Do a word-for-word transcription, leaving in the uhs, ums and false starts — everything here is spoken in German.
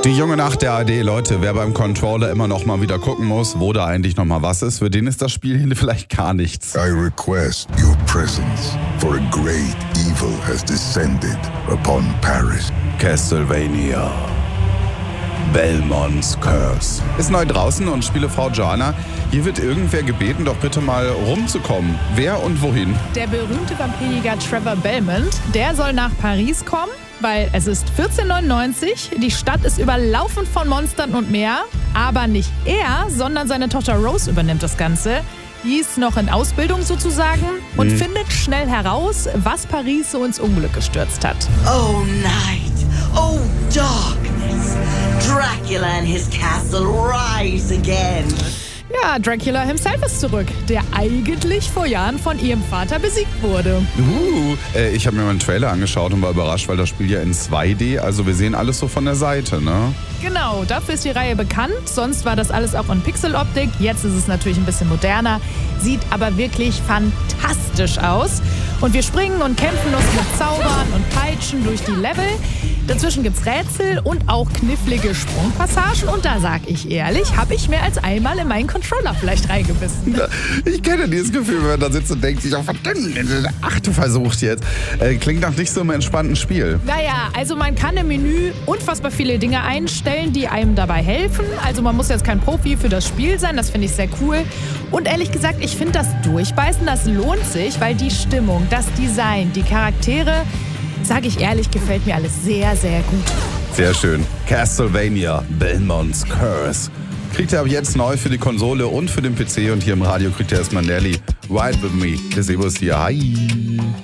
Die junge Nacht der A R D, Leute, wer beim Controller immer noch mal wieder gucken muss, wo da eigentlich noch mal was ist, für den ist das Spiel hier vielleicht gar nichts. I request your presence, for a great evil has descended upon Paris. Castlevania. Belmont's Curse. Ist neu draußen und Spielefrau Joanna, hier wird irgendwer gebeten, doch bitte mal rumzukommen. Wer und wohin? Der berühmte Vampirjäger Trevor Belmont, der soll nach Paris kommen, weil es ist vierzehnhundertneunundneunzig, die Stadt ist überlaufen von Monstern und mehr, aber nicht er, sondern seine Tochter Rose übernimmt das Ganze. Die ist noch in Ausbildung sozusagen und mhm. findet schnell heraus, was Paris so ins Unglück gestürzt hat. Oh night, oh darkness, Dracula and his castle rise again. Ja, Dracula himself ist zurück, der eigentlich vor Jahren von ihrem Vater besiegt wurde. Uh, äh, ich habe mir mal einen Trailer angeschaut und war überrascht, weil das Spiel ja in zwei D, also wir sehen alles so von der Seite, ne? Genau, dafür ist die Reihe bekannt, sonst war das alles auch in Pixeloptik. Jetzt ist es natürlich ein bisschen moderner, sieht aber wirklich fantastisch aus. Und wir springen und kämpfen uns mit Zaubern und Peitschen durch die Level. Dazwischen gibt's Rätsel und auch knifflige Sprungpassagen. Und da sag ich ehrlich, habe ich mehr als einmal in meinen Controller vielleicht reingebissen. Ich kenne dieses Gefühl, wenn man da sitzt und denkt sich, oh verdammt, der achte versucht jetzt. Äh, klingt nach nicht so einem entspannten Spiel. Naja, also man kann im Menü unfassbar viele Dinge einstellen, die einem dabei helfen. Also man muss jetzt kein Profi für das Spiel sein, das finde ich sehr cool. Und ehrlich gesagt, ich finde das Durchbeißen, das lohnt sich, weil die Stimmung, das Design, die Charaktere, sage ich ehrlich, gefällt mir alles sehr, sehr gut. Sehr schön. Castlevania, Belmont's Curse. Kriegt ihr ab jetzt neu für die Konsole und für den P C und hier im Radio kriegt ihr erstmal Nelly. Ride with me. Der Sebus hier. Hi.